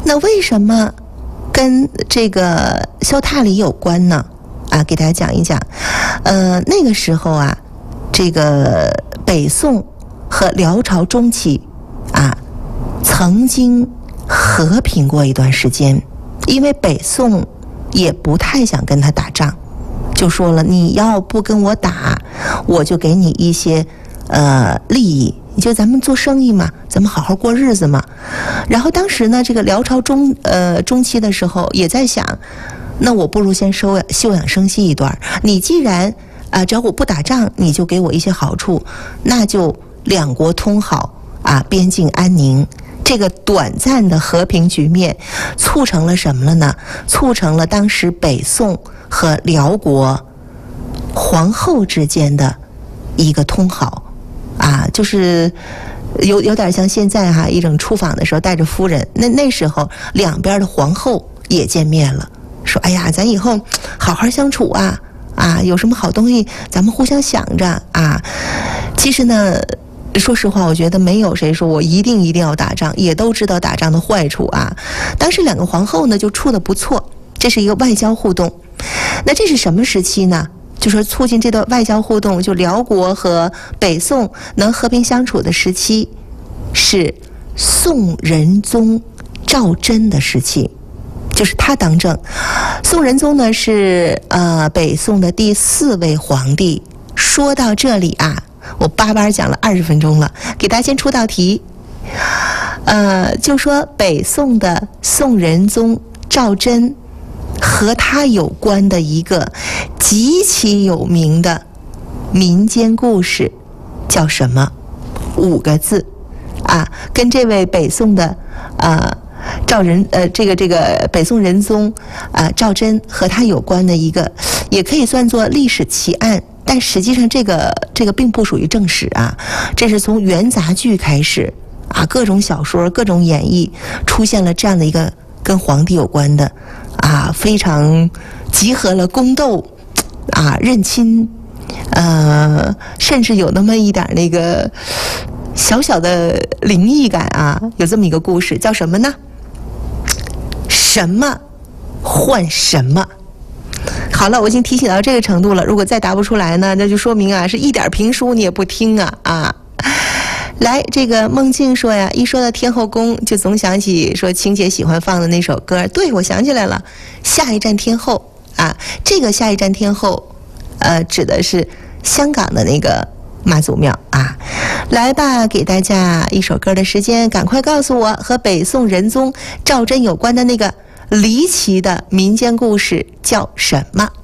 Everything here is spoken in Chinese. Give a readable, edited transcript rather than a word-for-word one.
那为什么跟这个萧踏里有关呢？给大家讲一讲。那个时候啊，这个北宋和辽朝中期曾经和平过一段时间，因为北宋也不太想跟他打仗，就说了你要不跟我打，我就给你一些利益，就咱们做生意嘛，咱们好好过日子嘛。然后当时呢，这个辽朝中期的时候也在想，那我不如先休养生息一段。你既然只要我不打仗，你就给我一些好处，那就两国通好边境安宁。这个短暂的和平局面促成了什么了呢？促成了当时北宋和辽国皇后之间的一个通好就是有点像现在一整出访的时候带着夫人，那时候两边的皇后也见面了，说哎呀，咱以后好好相处有什么好东西咱们互相想着其实呢，说实话，我觉得没有谁说我一定要打仗，也都知道打仗的坏处当时两个皇后呢就处得不错，这是一个外交互动。那这是什么时期呢？就说促进这段外交互动，就辽国和北宋能和平相处的时期，是宋仁宗赵祯的时期，就是他当政。宋仁宗呢是北宋的第4位皇帝。说到这里我巴巴讲了20分钟了，给大家先出道题。就说北宋的宋仁宗赵祯和他有关的一个极其有名的民间故事叫什么？5个字跟这位北宋的这个北宋仁宗赵祯和他有关的一个，也可以算作历史奇案，但实际上这个并不属于正史这是从元杂剧开始各种小说各种演绎出现了这样的一个跟皇帝有关的非常集合了宫斗认亲甚至有那么一点那个小小的灵异感有这么一个故事，叫什么呢？什么换什么。好了，我已经提醒到这个程度了，如果再答不出来呢，那就说明是一点评书你也不听来，这个梦境说呀，一说到天后宫就总想起说晴姐喜欢放的那首歌。对，我想起来了，下一站天后这个下一站天后指的是香港的那个妈祖庙来吧，给大家一首歌的时间，赶快告诉我和北宋仁宗赵祯有关的那个离奇的民间故事叫什么？